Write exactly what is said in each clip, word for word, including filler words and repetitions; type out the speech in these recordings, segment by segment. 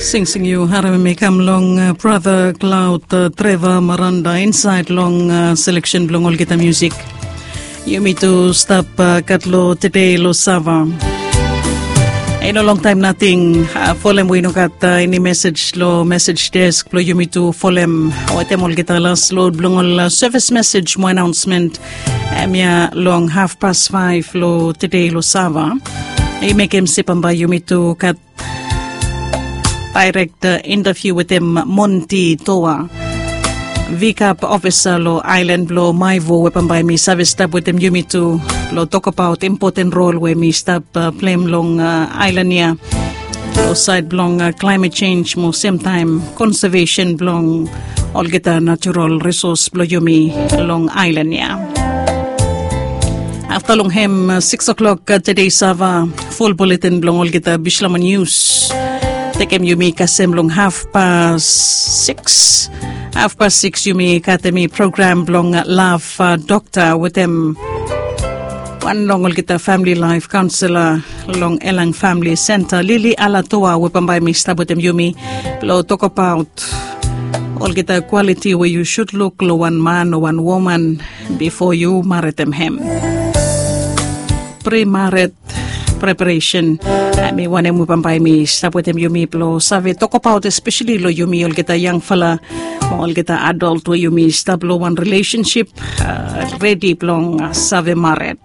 Sing sing you harame me come long uh, brother Cloud uh, Trevor Miranda inside long uh, selection blong all kita music. You me to stop uh, katlo today lo sava. Ay no long time nating uh, folem wino kat uh, ini message lo message desk lo you me to folem otem all kita last load blong all uh, service message mo announcement amya long half past five lo today lo sava. Ay make him sip amba you me to kat direct uh, interview with him Monty Toa V C A P officer lo island lo Maivo weapon by me service step with him Yumi to lo talk about important role where me step uh, play long uh, island ya lo side belong uh, climate change mo same time conservation belong all get a natural resource blo Yumi long island ya. After long him uh, six o'clock uh, today sava full bulletin belong all get a Bishlama news. Tekem yumi kasem long half past six. Half past six yumi katemi program long love uh, doctor with them. One long kita family life counselor long Elang Family Center. Lily Alatoa weapon by me stab with them yumi. Lo talk about all kita quality where you should look lo one man or one woman before you marry them him. Pre-married preparation. I mean, one em by me, stop with him, you me, blow, save, talk about especially lo you me, you'll get a young fella, or get an adult where you me, stop lo one relationship, uh, ready, long, uh, save married.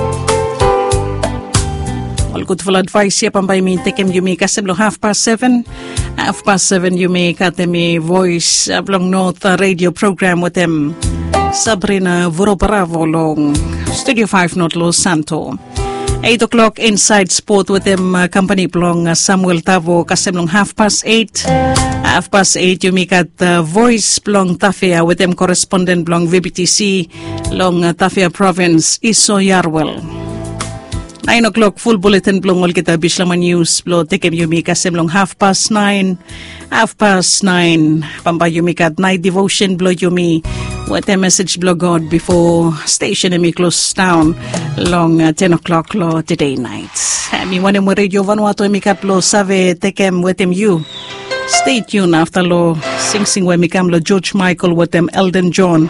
All good full advice, yep, and by me, take him, you me, kasem half past seven, half past seven, you me, katemi voice, uh, long north uh, radio program with them, Sabrina Voroparavo, long, Studio five, not Los Santo. Eight o'clock inside sport with them uh, company belong uh, Samuel Tavo kasem long half past eight. Half past eight you make at uh, voice belong Tafia with them correspondent belong V B T C long uh, Tafia province Iso Yarwell. Nine o'clock full bulletin belong all kita Bishlama news blow tekem you make kasem long half past nine. Half past nine pamba you make at night devotion blow you me. What a message blow God before station and me close down long uh, ten o'clock lo today night. I mean when mo radio Vanuatu mi kap lo save tekem with him you. Stay tuned after lo sing sing when me kam lo George Michael with them Elton John